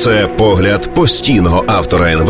Це погляд постійного автора НВ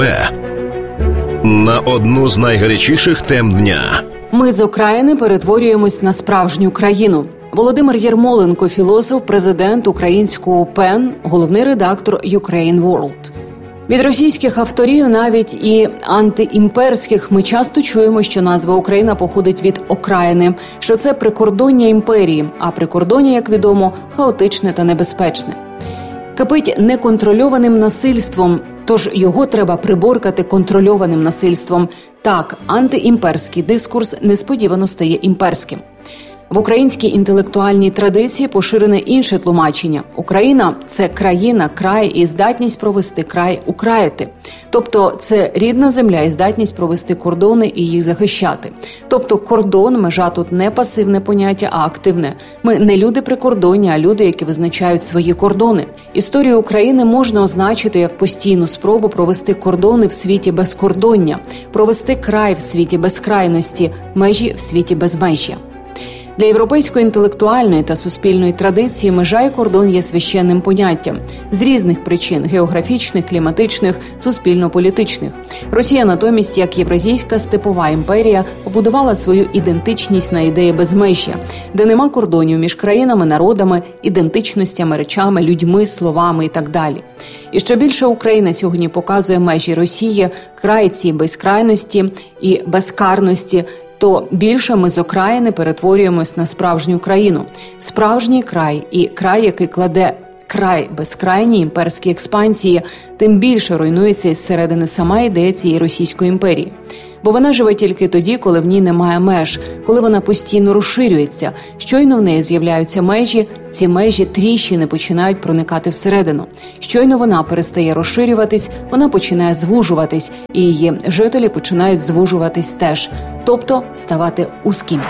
на одну з найгарячіших тем дня. Ми з окраїни перетворюємось на справжню країну. Володимир Єрмоленко, філософ, президент українського ПЕН, головний редактор Ukraine World. Від російських авторів, навіть і антиімперських, ми часто чуємо, що назва Україна походить від окраїни, що це прикордоння імперії, а прикордоння, як відомо, хаотичне та небезпечне. Кипить неконтрольованим насильством, тож його треба приборкати контрольованим насильством. Так, антиімперський дискурс несподівано стає імперським. В українській інтелектуальній традиції поширене інше тлумачення. Україна – це країна, край і здатність провести край – украяти. Тобто це рідна земля і здатність провести кордони і їх захищати. Тобто кордон, межа тут не пасивне поняття, а активне. Ми не люди прикордоння, а люди, які визначають свої кордони. Історію України можна означити як постійну спробу провести кордони в світі безкордоння, провести край в світі безкрайності, межі в світі безмежжя. Для європейської інтелектуальної та суспільної традиції межа і кордон є священним поняттям з різних причин – географічних, кліматичних, суспільно-політичних. Росія натомість, як євразійська степова імперія, побудувала свою ідентичність на ідеї безмежжя, де нема кордонів між країнами, народами, ідентичностями, речами, людьми, словами і так далі. І що більше Україна сьогодні показує межі Росії, край цієї безкрайності і безкарності, то більше ми з окраїни перетворюємось на справжню країну. Справжній край і край, який кладе край безкрайній імперській експансії, тим більше руйнується із середини сама ідея цієї Російської імперії. Бо вона живе тільки тоді, коли в ній немає меж, коли вона постійно розширюється. Щойно в неї з'являються межі, ці межі тріщини починають проникати всередину. Щойно вона перестає розширюватись, вона починає звужуватись, і її жителі починають звужуватись теж, тобто ставати узкими.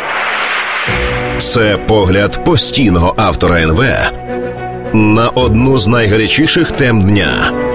Це погляд постійного автора НВ на одну з найгарячіших тем дня.